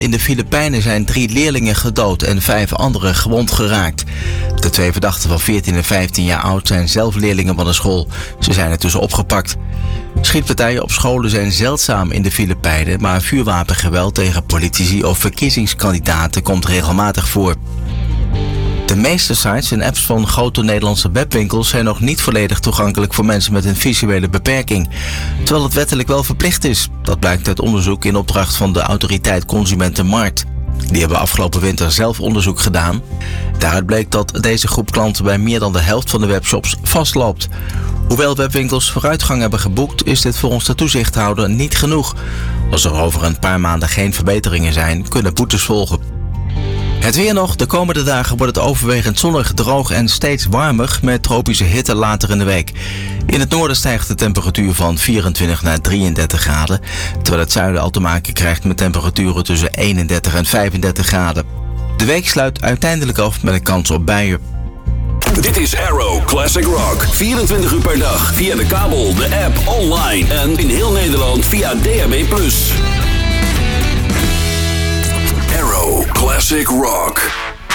In de Filipijnen zijn 3 leerlingen gedood en 5 anderen gewond geraakt. De 2 verdachten van 14 en 15 jaar oud zijn zelf leerlingen van de school. Ze zijn ertussen opgepakt. Schietpartijen op scholen zijn zeldzaam in de Filipijnen, maar vuurwapengeweld tegen politici of verkiezingskandidaten komt regelmatig voor. De meeste sites en apps van grote Nederlandse webwinkels zijn nog niet volledig toegankelijk voor mensen met een visuele beperking, terwijl het wettelijk wel verplicht is. Dat blijkt uit onderzoek in opdracht van de autoriteit Consumentenmarkt. Die hebben afgelopen winter zelf onderzoek gedaan. Daaruit bleek dat deze groep klanten bij meer dan de helft van de webshops vastloopt. Hoewel webwinkels vooruitgang hebben geboekt, is dit volgens de toezichthouder niet genoeg. Als er over een paar maanden geen verbeteringen zijn, kunnen boetes volgen. Het weer nog. De komende dagen wordt het overwegend zonnig, droog en steeds warmer met tropische hitte later in de week. In het noorden stijgt de temperatuur van 24 naar 33 graden, terwijl het zuiden al te maken krijgt met temperaturen tussen 31 en 35 graden. De week sluit uiteindelijk af met een kans op buien. Dit is Arrow Classic Rock. 24 uur per dag via de kabel, de app, online en in heel Nederland via DAB+. Arrow Classic Rock.